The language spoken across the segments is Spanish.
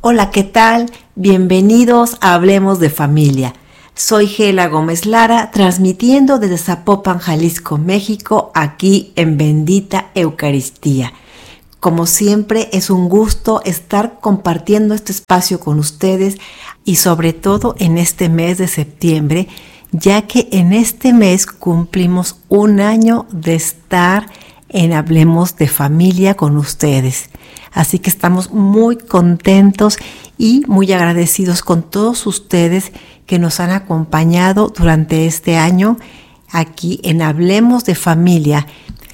Hola, ¿qué tal? Bienvenidos a Hablemos de Familia. Soy Gela Gómez Lara, transmitiendo desde Zapopan, Jalisco, México, aquí en Bendita Eucaristía. Como siempre, es un gusto estar compartiendo este espacio con ustedes y sobre todo en este mes de septiembre, ya que en este mes cumplimos un año de estar en Hablemos de Familia con ustedes. Así que estamos muy contentos y muy agradecidos con todos ustedes que nos han acompañado durante este año aquí en Hablemos de Familia,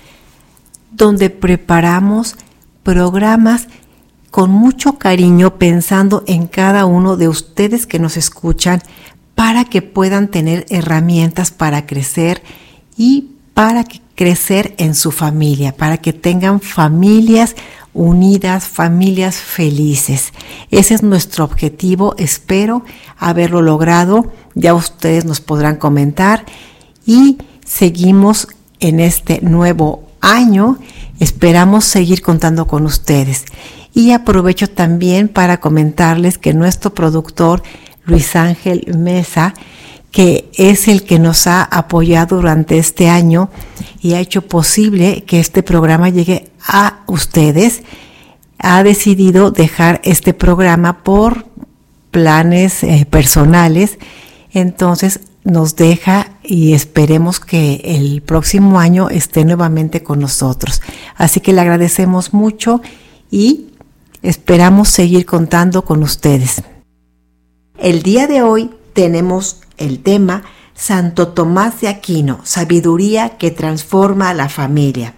donde preparamos programas con mucho cariño pensando en cada uno de ustedes que nos escuchan para que puedan tener herramientas para crecer y para crecer en su familia, para que tengan familias unidas, familias felices. Ese es nuestro objetivo, espero haberlo logrado, ya ustedes nos podrán comentar y seguimos en este nuevo año, esperamos seguir contando con ustedes. Y aprovecho también para comentarles que nuestro productor Luis Ángel Mesa, que es el que nos ha apoyado durante este año y ha hecho posible que este programa llegue a ustedes, ha decidido dejar este programa por planes personales, entonces nos deja y esperemos que el próximo año esté nuevamente con nosotros. Así que le agradecemos mucho y esperamos seguir contando con ustedes. El día de hoy tenemos el tema Santo Tomás de Aquino, sabiduría que transforma a la familia.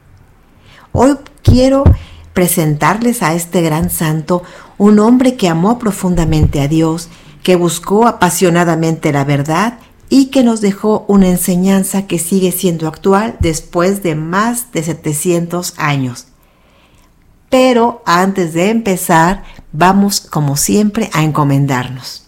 Hoy quiero presentarles a este gran santo, un hombre que amó profundamente a Dios, que buscó apasionadamente la verdad y que nos dejó una enseñanza que sigue siendo actual después de más de 700 años. Pero antes de empezar, vamos como siempre a encomendarnos.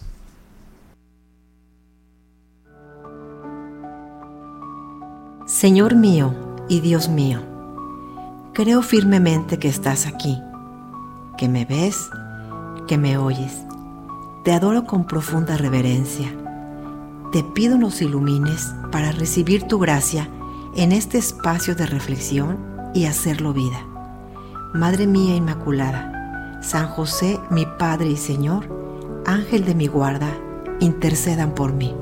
Señor mío y Dios mío, creo firmemente que estás aquí, que me ves, que me oyes. Te adoro con profunda reverencia. Te pido nos ilumines para recibir tu gracia en este espacio de reflexión y hacerlo vida. Madre mía Inmaculada, San José, mi Padre y Señor, Ángel de mi guarda, intercedan por mí.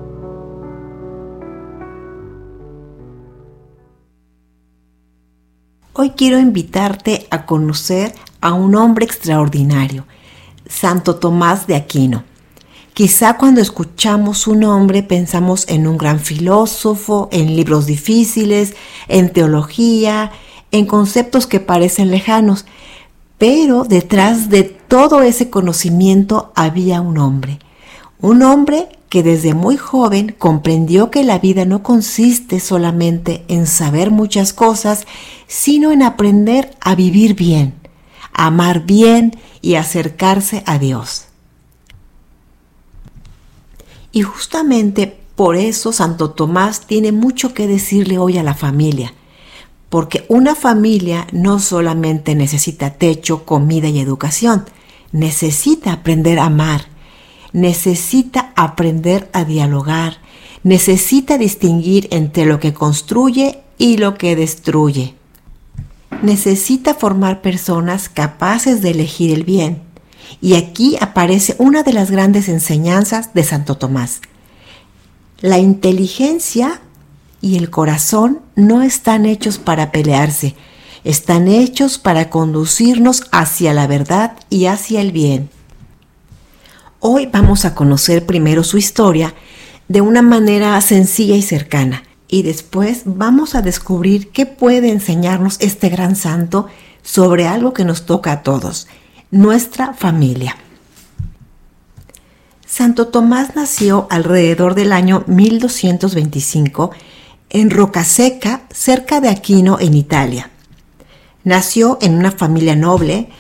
Hoy quiero invitarte a conocer a un hombre extraordinario, Santo Tomás de Aquino. Quizá cuando escuchamos su nombre pensamos en un gran filósofo, en libros difíciles, en teología, en conceptos que parecen lejanos, pero detrás de todo ese conocimiento había un hombre que desde muy joven comprendió que la vida no consiste solamente en saber muchas cosas, sino en aprender a vivir bien, a amar bien y acercarse a Dios. Y justamente por eso Santo Tomás tiene mucho que decirle hoy a la familia, porque una familia no solamente necesita techo, comida y educación, necesita aprender a amar, necesita aprender a dialogar, necesita distinguir entre lo que construye y lo que destruye. Necesita formar personas capaces de elegir el bien. Y aquí aparece una de las grandes enseñanzas de Santo Tomás. La inteligencia y el corazón no están hechos para pelearse, están hechos para conducirnos hacia la verdad y hacia el bien. Hoy vamos a conocer primero su historia de una manera sencilla y cercana, y después vamos a descubrir qué puede enseñarnos este gran santo sobre algo que nos toca a todos, nuestra familia. Santo Tomás nació alrededor del año 1225 en Rocaseca, cerca de Aquino, en Italia. Nació en una familia noble.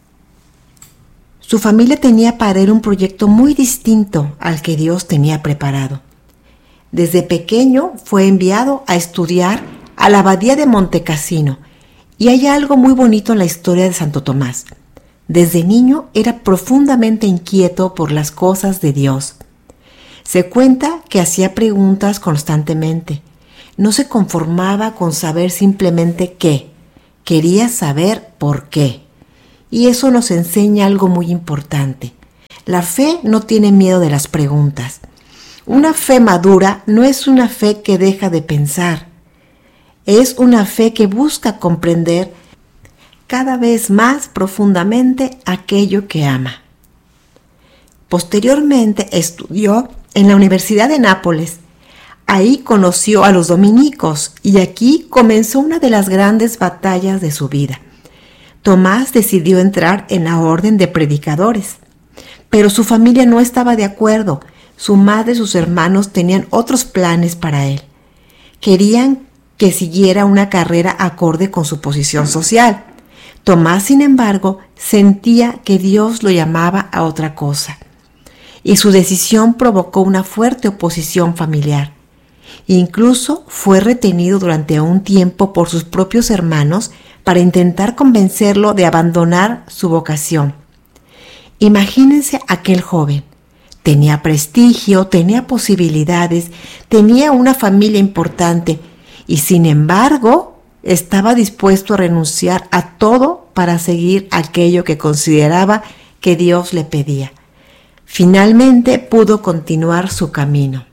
Su familia tenía para él un proyecto muy distinto al que Dios tenía preparado. Desde pequeño fue enviado a estudiar a la abadía de Montecassino, y hay algo muy bonito en la historia de Santo Tomás. Desde niño era profundamente inquieto por las cosas de Dios. Se cuenta que hacía preguntas constantemente. No se conformaba con saber simplemente qué. Quería saber por qué. Y eso nos enseña algo muy importante. La fe no tiene miedo de las preguntas. Una fe madura no es una fe que deja de pensar. Es una fe que busca comprender cada vez más profundamente aquello que ama. Posteriormente estudió en la Universidad de Nápoles. Ahí conoció a los dominicos y aquí comenzó una de las grandes batallas de su vida. Tomás decidió entrar en la orden de predicadores, pero su familia no estaba de acuerdo. Su madre y sus hermanos tenían otros planes para él. Querían que siguiera una carrera acorde con su posición social. Tomás, sin embargo, sentía que Dios lo llamaba a otra cosa, y su decisión provocó una fuerte oposición familiar. Incluso fue retenido durante un tiempo por sus propios hermanos para intentar convencerlo de abandonar su vocación. Imagínense aquel joven. Tenía prestigio, tenía posibilidades, tenía una familia importante y sin embargo estaba dispuesto a renunciar a todo para seguir aquello que consideraba que Dios le pedía. Finalmente pudo continuar su camino.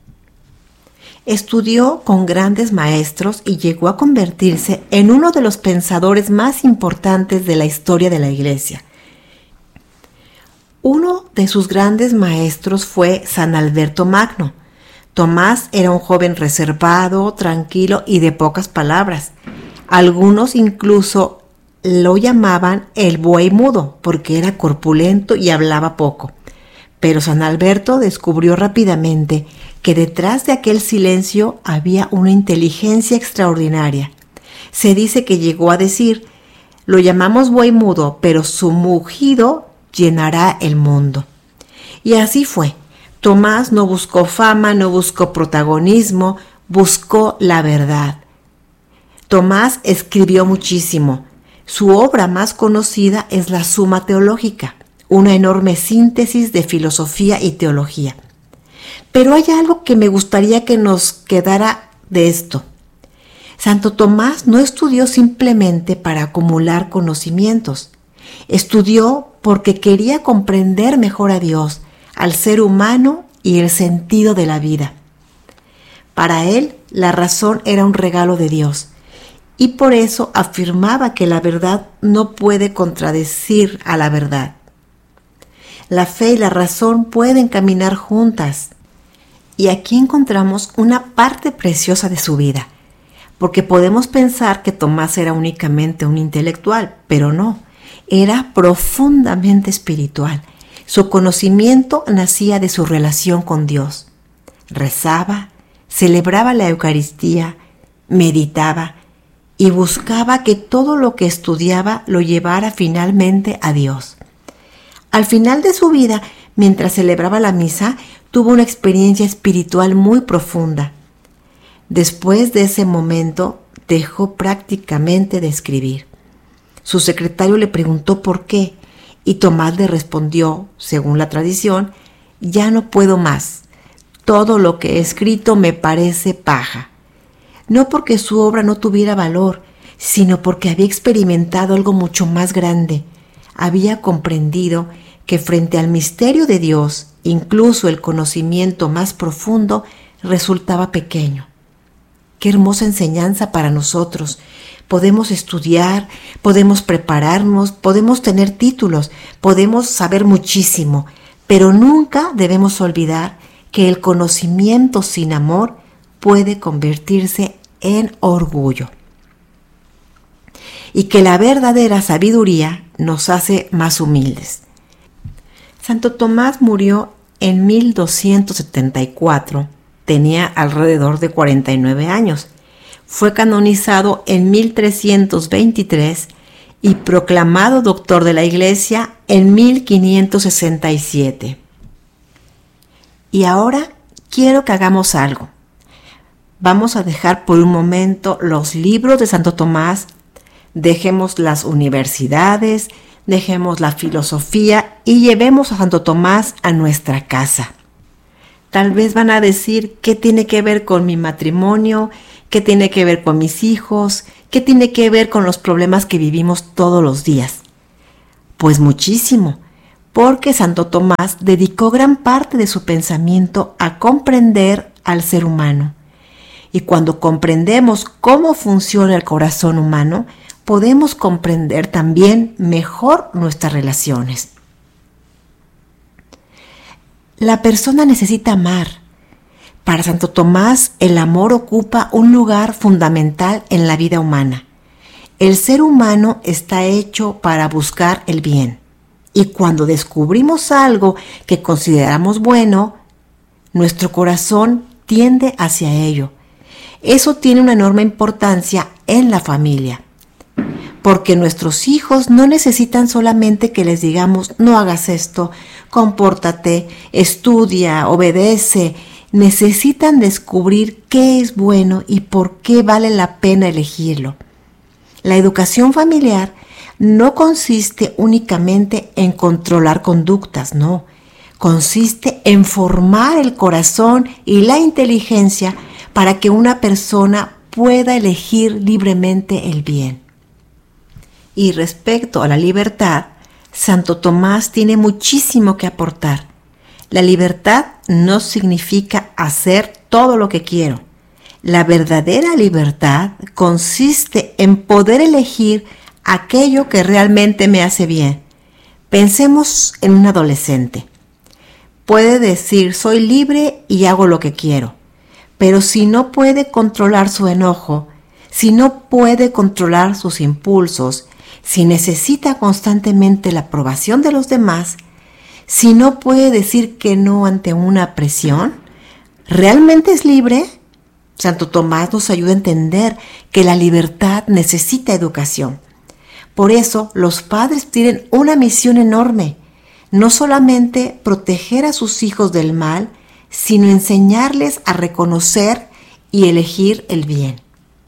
Estudió con grandes maestros y llegó a convertirse en uno de los pensadores más importantes de la historia de la Iglesia. Uno de sus grandes maestros fue San Alberto Magno. Tomás era un joven reservado, tranquilo y de pocas palabras. Algunos incluso lo llamaban el buey mudo porque era corpulento y hablaba poco. Pero San Alberto descubrió rápidamente que detrás de aquel silencio había una inteligencia extraordinaria. Se dice que llegó a decir: lo llamamos buey mudo, pero su mugido llenará el mundo. Y así fue. Tomás no buscó fama, no buscó protagonismo, buscó la verdad. Tomás escribió muchísimo. Su obra más conocida es la Suma Teológica, una enorme síntesis de filosofía y teología. Pero hay algo que me gustaría que nos quedara de esto. Santo Tomás no estudió simplemente para acumular conocimientos. Estudió porque quería comprender mejor a Dios, al ser humano y el sentido de la vida. Para él, la razón era un regalo de Dios, y por eso afirmaba que la verdad no puede contradecir a la verdad. La fe y la razón pueden caminar juntas, y aquí encontramos una parte preciosa de su vida, porque podemos pensar que Tomás era únicamente un intelectual, pero no, era profundamente espiritual. Su conocimiento nacía de su relación con Dios. Rezaba, celebraba la Eucaristía, meditaba y buscaba que todo lo que estudiaba lo llevara finalmente a Dios. Al final de su vida, mientras celebraba la misa, tuvo una experiencia espiritual muy profunda. Después de ese momento, dejó prácticamente de escribir. Su secretario le preguntó por qué, y Tomás le respondió, según la tradición: ya no puedo más. Todo lo que he escrito me parece paja. No porque su obra no tuviera valor, sino porque había experimentado algo mucho más grande. Había comprendido que frente al misterio de Dios, incluso el conocimiento más profundo resultaba pequeño. Qué hermosa enseñanza para nosotros. Podemos estudiar, podemos prepararnos, podemos tener títulos, podemos saber muchísimo, pero nunca debemos olvidar que el conocimiento sin amor puede convertirse en orgullo. Y que la verdadera sabiduría nos hace más humildes. Santo Tomás murió en 1274, tenía alrededor de 49 años. Fue canonizado en 1323 y proclamado doctor de la Iglesia en 1567. Y ahora quiero que hagamos algo. Vamos a dejar por un momento los libros de Santo Tomás, dejemos las universidades, dejemos la filosofía y llevemos a Santo Tomás a nuestra casa. Tal vez van a decir qué tiene que ver con mi matrimonio, qué tiene que ver con mis hijos, qué tiene que ver con los problemas que vivimos todos los días. Pues muchísimo, porque Santo Tomás dedicó gran parte de su pensamiento a comprender al ser humano. Y cuando comprendemos cómo funciona el corazón humano, podemos comprender también mejor nuestras relaciones. La persona necesita amar. Para Santo Tomás, el amor ocupa un lugar fundamental en la vida humana. El ser humano está hecho para buscar el bien. Y cuando descubrimos algo que consideramos bueno, nuestro corazón tiende hacia ello. Eso tiene una enorme importancia en la familia. Porque nuestros hijos no necesitan solamente que les digamos, no hagas esto, compórtate, estudia, obedece. Necesitan descubrir qué es bueno y por qué vale la pena elegirlo. La educación familiar no consiste únicamente en controlar conductas, no. Consiste en formar el corazón y la inteligencia para que una persona pueda elegir libremente el bien. Y respecto a la libertad, Santo Tomás tiene muchísimo que aportar. La libertad no significa hacer todo lo que quiero. La verdadera libertad consiste en poder elegir aquello que realmente me hace bien. Pensemos en un adolescente. Puede decir, soy libre y hago lo que quiero. Pero si no puede controlar su enojo, si no puede controlar sus impulsos, si necesita constantemente la aprobación de los demás, si no puede decir que no ante una presión, ¿realmente es libre? Santo Tomás nos ayuda a entender que la libertad necesita educación. Por eso los padres tienen una misión enorme, no solamente proteger a sus hijos del mal, sino enseñarles a reconocer y elegir el bien.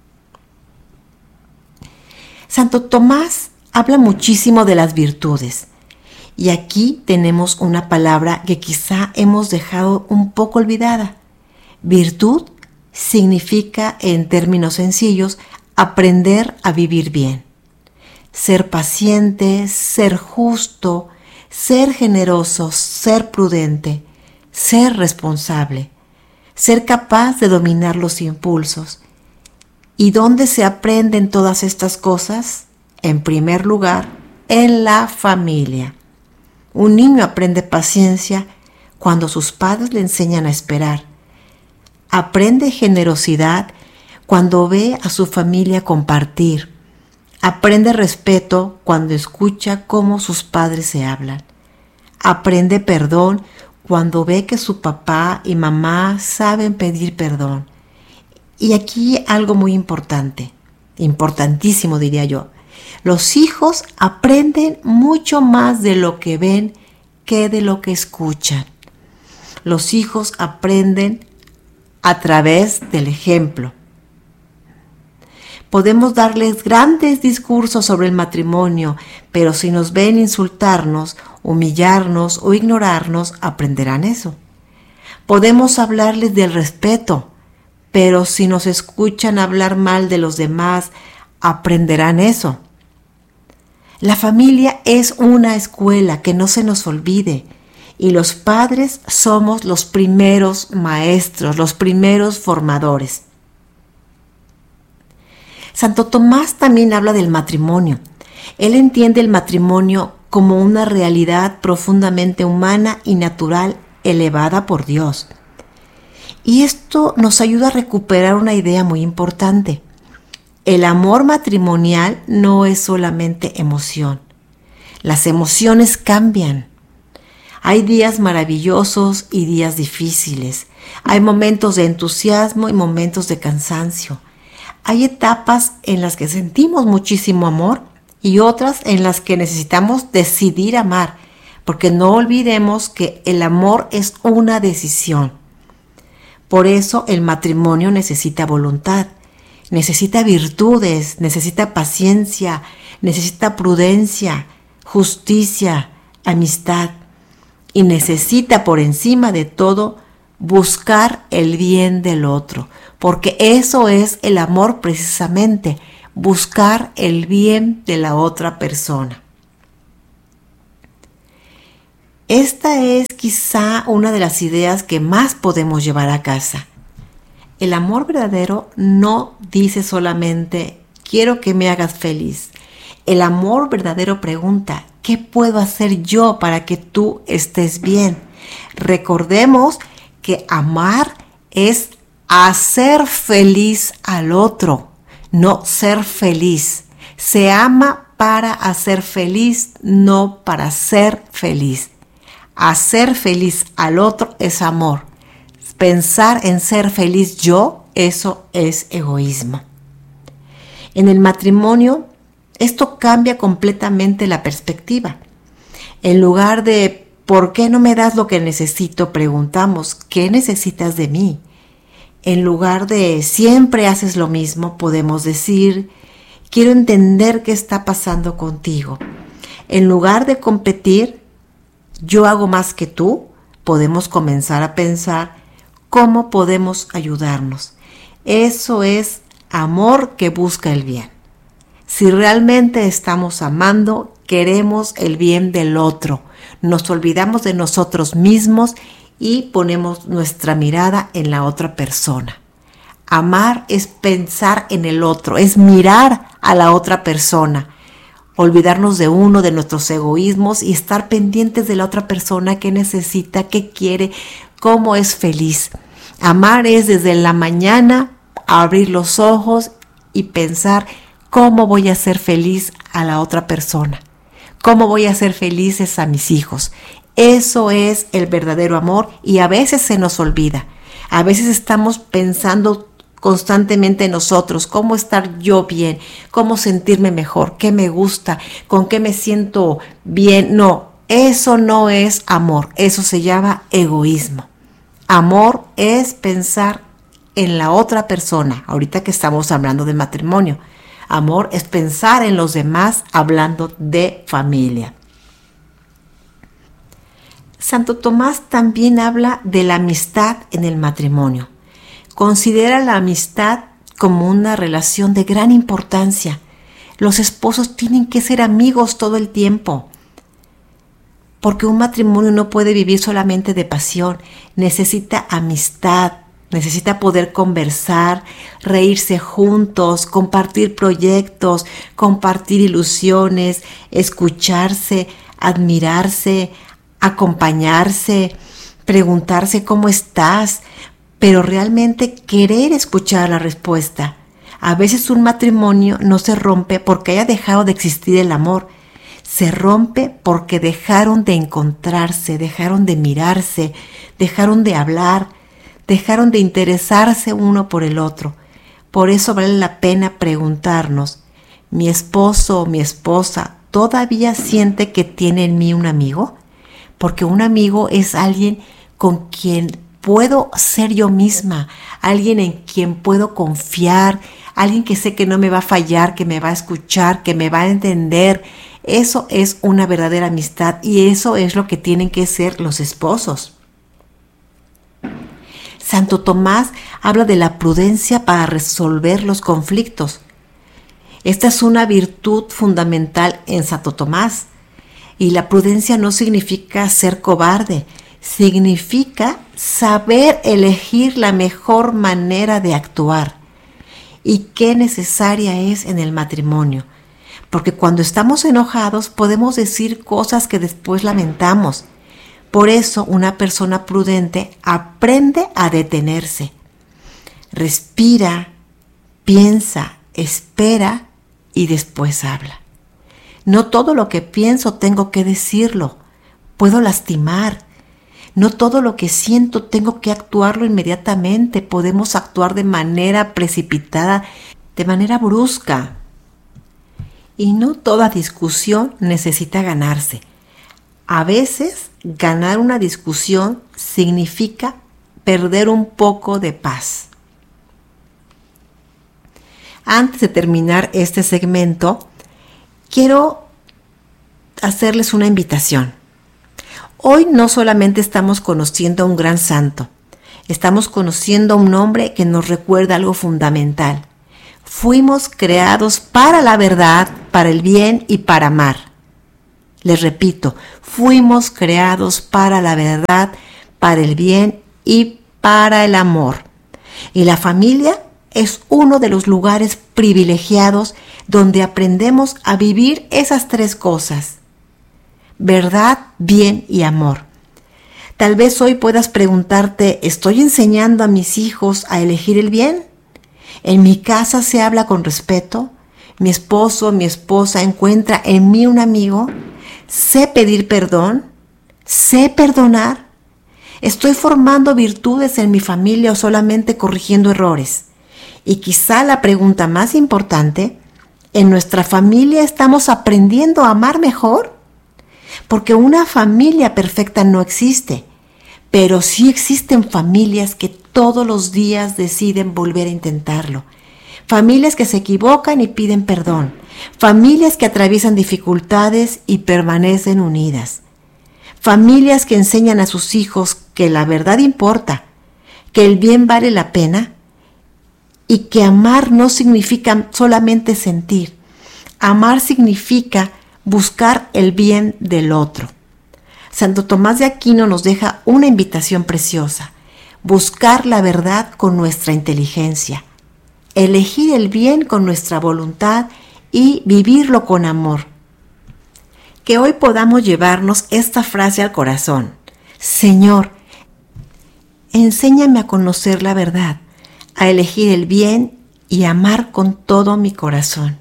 Santo Tomás habla muchísimo de las virtudes. Y aquí tenemos una palabra que quizá hemos dejado un poco olvidada. Virtud significa, en términos sencillos, aprender a vivir bien. Ser paciente, ser justo, ser generoso, ser prudente, ser responsable, ser capaz de dominar los impulsos. ¿Y dónde se aprenden todas estas cosas? En primer lugar, en la familia. Un niño aprende paciencia cuando sus padres le enseñan a esperar. Aprende generosidad cuando ve a su familia compartir. Aprende respeto cuando escucha cómo sus padres se hablan. Aprende perdón cuando ve que su papá y mamá saben pedir perdón. Y aquí algo muy importante, importantísimo diría yo. Los hijos aprenden mucho más de lo que ven que de lo que escuchan. Los hijos aprenden a través del ejemplo. Podemos darles grandes discursos sobre el matrimonio, pero si nos ven insultarnos, humillarnos o ignorarnos, aprenderán eso. Podemos hablarles del respeto, pero si nos escuchan hablar mal de los demás, aprenderán eso. La familia es una escuela, que no se nos olvide, y los padres somos los primeros maestros, los primeros formadores. Santo Tomás también habla del matrimonio. Él entiende el matrimonio como una realidad profundamente humana y natural elevada por Dios. Y esto nos ayuda a recuperar una idea muy importante. El amor matrimonial no es solamente emoción. Las emociones cambian. Hay días maravillosos y días difíciles. Hay momentos de entusiasmo y momentos de cansancio. Hay etapas en las que sentimos muchísimo amor y otras en las que necesitamos decidir amar, porque no olvidemos que el amor es una decisión. Por eso el matrimonio necesita voluntad. Necesita virtudes, necesita paciencia, necesita prudencia, justicia, amistad. Y necesita por encima de todo buscar el bien del otro, porque eso es el amor precisamente, buscar el bien de la otra persona. Esta es quizá una de las ideas que más podemos llevar a casa. El amor verdadero no dice solamente quiero que me hagas feliz. El amor verdadero pregunta, ¿qué puedo hacer yo para que tú estés bien? Recordemos que amar es hacer feliz al otro, no ser feliz. Se ama para hacer feliz, no para ser feliz. Hacer feliz al otro es amor. Pensar en ser feliz yo, eso es egoísmo. En el matrimonio, esto cambia completamente la perspectiva. En lugar de ¿por qué no me das lo que necesito?, preguntamos ¿qué necesitas de mí? En lugar de siempre haces lo mismo, podemos decir quiero entender qué está pasando contigo. En lugar de competir, yo hago más que tú, podemos comenzar a pensar cómo podemos ayudarnos. Eso es amor que busca el bien. Si realmente estamos amando, queremos el bien del otro. Nos olvidamos de nosotros mismos y ponemos nuestra mirada en la otra persona. Amar es pensar en el otro, es mirar a la otra persona. Olvidarnos de uno, de nuestros egoísmos y estar pendientes de la otra persona, qué necesita, qué quiere, cómo es feliz. Amar es desde la mañana abrir los ojos y pensar cómo voy a hacer feliz a la otra persona, cómo voy a hacer felices a mis hijos. Eso es el verdadero amor y a veces se nos olvida. A veces estamos pensando constantemente en nosotros, cómo estar yo bien, cómo sentirme mejor, qué me gusta, con qué me siento bien. No, eso no es amor, eso se llama egoísmo. Amor es pensar en la otra persona, ahorita que estamos hablando de matrimonio. Amor es pensar en los demás hablando de familia. Santo Tomás también habla de la amistad en el matrimonio. Considera la amistad como una relación de gran importancia. Los esposos tienen que ser amigos todo el tiempo, porque un matrimonio no puede vivir solamente de pasión, necesita amistad, necesita poder conversar, reírse juntos, compartir proyectos, compartir ilusiones, escucharse, admirarse, acompañarse, preguntarse cómo estás, pero realmente querer escuchar la respuesta. A veces un matrimonio no se rompe porque haya dejado de existir el amor. Se rompe porque dejaron de encontrarse, dejaron de mirarse, dejaron de hablar, dejaron de interesarse uno por el otro. Por eso vale la pena preguntarnos, ¿mi esposo o mi esposa todavía siente que tiene en mí un amigo? Porque un amigo es alguien con quien puedo ser yo misma, alguien en quien puedo confiar, alguien que sé que no me va a fallar, que me va a escuchar, que me va a entender. Eso es una verdadera amistad y eso es lo que tienen que ser los esposos. Santo Tomás habla de la prudencia para resolver los conflictos. Esta es una virtud fundamental en Santo Tomás. Y la prudencia no significa ser cobarde, significa saber elegir la mejor manera de actuar. Y qué necesaria es en el matrimonio. Porque cuando estamos enojados podemos decir cosas que después lamentamos. Por eso una persona prudente aprende a detenerse. Respira, piensa, espera y después habla. No todo lo que pienso tengo que decirlo. Puedo lastimar. No todo lo que siento tengo que actuarlo inmediatamente. Podemos actuar de manera precipitada, de manera brusca. Y no toda discusión necesita ganarse. A veces, ganar una discusión significa perder un poco de paz. Antes de terminar este segmento, quiero hacerles una invitación. Hoy no solamente estamos conociendo a un gran santo, estamos conociendo a un hombre que nos recuerda algo fundamental. Fuimos creados para la verdad, para el bien y para amar. Les repito, fuimos creados para la verdad, para el bien y para el amor. Y la familia es uno de los lugares privilegiados donde aprendemos a vivir esas tres cosas: verdad, bien y amor. Tal vez hoy puedas preguntarte, ¿estoy enseñando a mis hijos a elegir el bien? ¿En mi casa se habla con respeto? ¿Mi esposo, mi esposa encuentra en mí un amigo? ¿Sé pedir perdón? ¿Sé perdonar? ¿Estoy formando virtudes en mi familia o solamente corrigiendo errores? Y quizá la pregunta más importante, ¿en nuestra familia estamos aprendiendo a amar mejor? Porque una familia perfecta no existe, pero sí existen familias que todos los días deciden volver a intentarlo. Familias que se equivocan y piden perdón. Familias que atraviesan dificultades y permanecen unidas. Familias que enseñan a sus hijos que la verdad importa, que el bien vale la pena y que amar no significa solamente sentir. Amar significa buscar el bien del otro. Santo Tomás de Aquino nos deja una invitación preciosa: buscar la verdad con nuestra inteligencia, elegir el bien con nuestra voluntad y vivirlo con amor. Que hoy podamos llevarnos esta frase al corazón: Señor, enséñame a conocer la verdad, a elegir el bien y amar con todo mi corazón.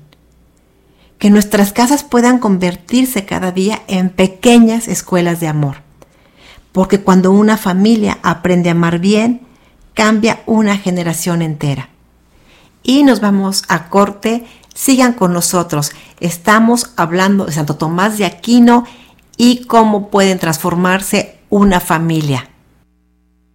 Que nuestras casas puedan convertirse cada día en pequeñas escuelas de amor. Porque cuando una familia aprende a amar bien, cambia una generación entera. Y nos vamos a corte. Sigan con nosotros. Estamos hablando de Santo Tomás de Aquino y cómo pueden transformarse una familia.